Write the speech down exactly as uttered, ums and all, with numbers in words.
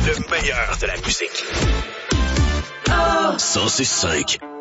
Le meilleur de la musique. cent six cinq